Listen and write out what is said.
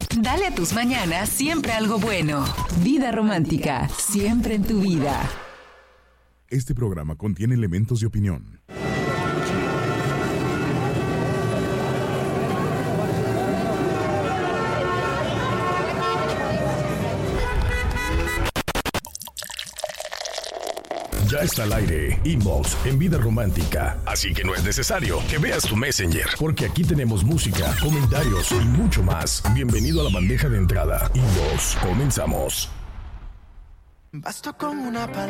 Dale a tus mañanas siempre algo bueno. Vida romántica, siempre en tu vida. Este programa contiene elementos de opinión. Ya está al aire, Inbox en Vida Romántica. Así que no es necesario que veas tu Messenger, porque aquí tenemos música, comentarios y mucho más. Bienvenido a la bandeja de entrada. Inbox, comenzamos. Basta con una palabra.